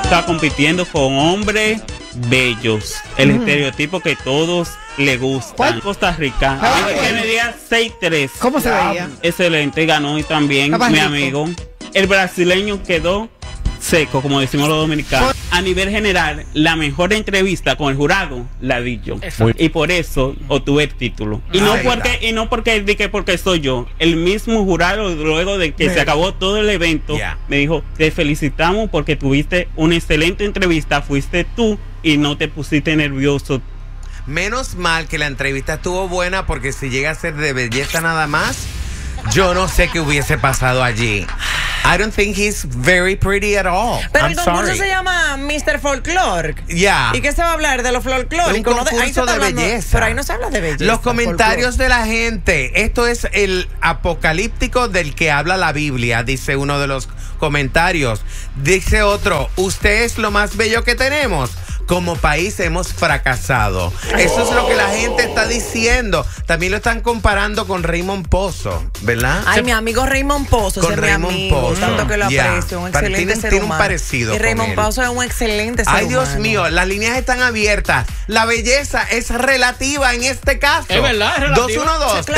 está compitiendo con hombres bellos. El estereotipo que todos le gustan. ¿Cuál? Costa Rica. Que me diga 6-3. ¿Cómo se veía? Excelente, ganó y también mi amigo. El brasileño quedó seco, como decimos los dominicanos. A nivel general, la mejor entrevista con el jurado la di yo. Y por eso obtuve el título. Y no porque soy yo. El mismo jurado, luego de que se acabó todo el evento, me dijo: te felicitamos porque tuviste una excelente entrevista, fuiste tú y no te pusiste nervioso. Menos mal que la entrevista estuvo buena, porque si llega a ser de belleza nada más, yo no sé qué hubiese pasado allí. I don't think he's very pretty at all. Pero el concurso se llama Mr. Folklore. Yeah. ¿Y qué se va a hablar de lo folclórico? Un concurso de belleza. Pero ahí no se habla de belleza. Los comentarios de la gente. Esto es el apocalíptico del que habla la Biblia, dice uno de los comentarios. Dice otro: usted es lo más bello que tenemos. Como país hemos fracasado. Eso es lo que la gente está diciendo. También lo están comparando con Raymond Pozo, ¿verdad? Ay, mi amigo Raymond Pozo. Con Raymond Pozo. Tanto que lo aprecio. Un excelente ser humano. Tiene un parecido. Y Raymond Pozo es un excelente ser humano. Ay, Dios mío, las líneas están abiertas. La belleza es relativa en este caso. Es verdad, es relativa.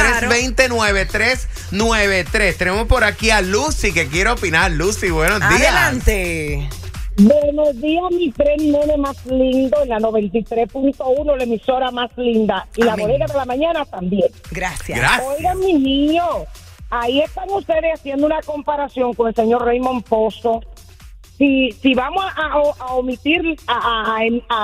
212-329-393. Tenemos por aquí a Lucy, que quiere opinar. Lucy, buenos días. Adelante. Buenos días, mi tren nene más lindo, en la 93.1, la emisora más linda. Y la bodega de la mañana también. Gracias. Oigan, mis niños, ahí están ustedes haciendo una comparación con el señor Raymond Pozo. Si vamos a omitir, a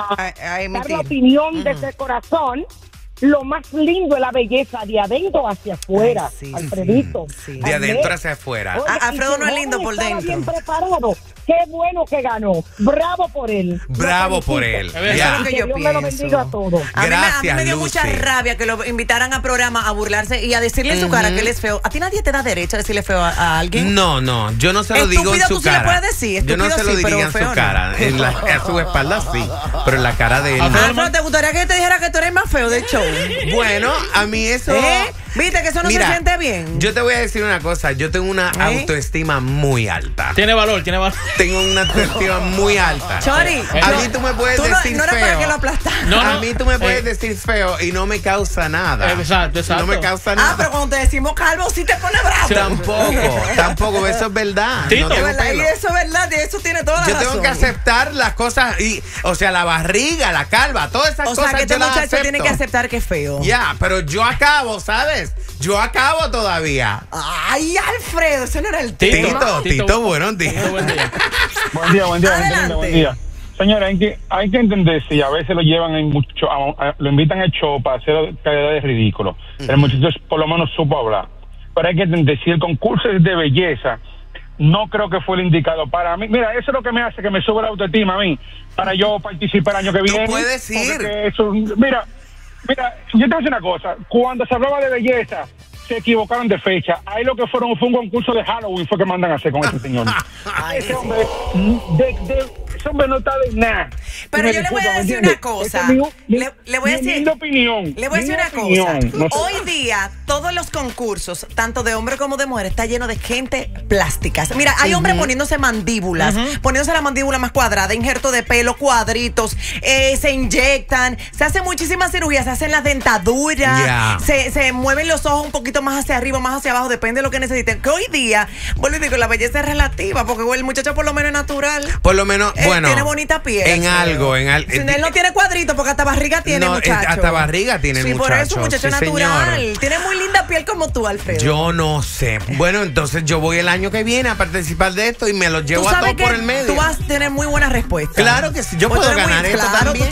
dar la opinión desde el corazón, lo más lindo es la belleza de adentro hacia afuera. Alfredito. De adentro hacia afuera. Oye, Alfredo no es lindo por dentro. Bien preparado. Qué bueno que ganó. Bravo por él. Bravo por él. Eso es lo que yo Dios me lo bendiga a todos. Gracias, a mí me dio Lucy. mucha rabia que lo invitaran a programa a burlarse y a decirle en su cara que él es feo. ¿A ti nadie te da derecho a decirle feo a alguien? No, yo no se lo digo en su tú cara. Sí le puedes decir. Yo no se lo diría en su cara. A su espalda sí, pero en la cara de él. Alfredo, ¿te gustaría que te dijera que tú eres más feo del show? Bueno, a mí eso... ¿Viste que eso no se siente bien? Yo te voy a decir una cosa. Yo tengo una autoestima muy alta. Tiene valor. Tengo una autoestima muy alta. Chori, a mí tú me puedes decir no feo. Para que lo aplastas. A mí tú me puedes decir feo y no me causa nada. Exacto. No me causa nada. Pero cuando te decimos calvo, sí te pone bravo. Tampoco. Eso es verdad. Tito. No tengo Y pelo. eso es verdad, y eso tiene toda la razón. Yo tengo que aceptar las cosas, o sea, la barriga, la calva, todas esas cosas. O sea, que este yo las muchacho acepto. tiene que aceptar que es feo. Ya, pero yo acabo, ¿sabes? Yo acabo todavía. Ay, Alfredo, ese no era el Tito, buenos días. Buen día. Buen día. Señora, hay que entender si a veces lo llevan lo invitan al show para hacer calidad de ridículo. El muchacho por lo menos supo hablar. Pero hay que entender, si el concurso es de belleza, no creo que fue el indicado para mí. Mira, eso es lo que me hace que me sube la autoestima a mí, para yo participar el año que viene. Tú puedes ir. Mira, yo te voy a decir una cosa. Cuando se hablaba de belleza, se equivocaron de fecha. Ahí lo que fue un concurso de Halloween fue que mandan a hacer con ese señor. Ese hombre ese hombre no está de nada. Pero yo le voy a decir una cosa. Le voy a decir una cosa. Hoy día, todos los concursos, tanto de hombre como de mujer, está lleno de gente plásticas. Mira, hay hombres poniéndose mandíbulas, poniéndose la mandíbula más cuadrada, injerto de pelo, cuadritos, se inyectan, se hacen muchísimas cirugías, se hacen las dentaduras, se mueven los ojos un poquito más hacia arriba, más hacia abajo, depende de lo que necesiten. Que hoy día, vuelvo y digo, la belleza es relativa, porque el muchacho por lo menos es natural. Por lo menos, tiene bonita piel. En algo. Si él no tiene cuadritos, porque hasta barriga tiene, muchacho. Hasta barriga tiene, muchacho. Sí, por eso, muchacho natural. Señor. Tiene muy linda piel como tú, Alfredo. Yo no sé. Bueno, entonces yo voy el año que viene a participar de esto y me lo llevo a todos por el medio. Tú vas a tener muy buena respuesta. Claro que sí. Yo puedo ganar esto también.